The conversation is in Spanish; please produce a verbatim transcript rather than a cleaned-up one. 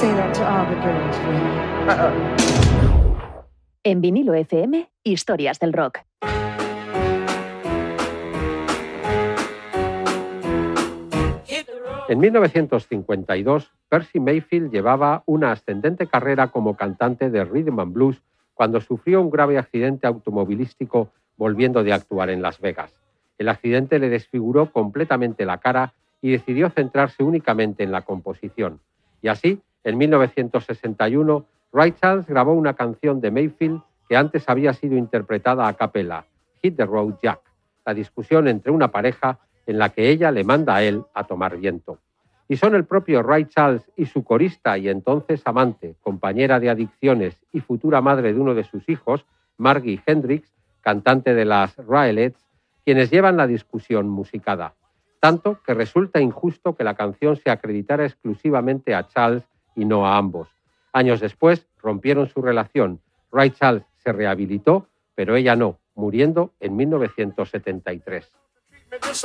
say that to all the girls, Ray. En Vinilo F M, historias del rock. En mil novecientos cincuenta y dos, Percy Mayfield llevaba una ascendente carrera como cantante de rhythm and blues cuando sufrió un grave accidente automovilístico volviendo de actuar en Las Vegas. El accidente le desfiguró completamente la cara y decidió centrarse únicamente en la composición. Y así, en mil novecientos sesenta y uno, Ray Charles grabó una canción de Mayfield que antes había sido interpretada a capela, Hit the Road Jack, la discusión entre una pareja en la que ella le manda a él a tomar viento. Y son el propio Ray Charles y su corista y entonces amante, compañera de adicciones y futura madre de uno de sus hijos, Margie Hendrix, cantante de las Raelettes, quienes llevan la discusión musicada. Tanto que resulta injusto que la canción se acreditara exclusivamente a Charles y no a ambos. Años después rompieron su relación. Ray Charles se rehabilitó, pero ella no, muriendo en mil novecientos setenta y tres.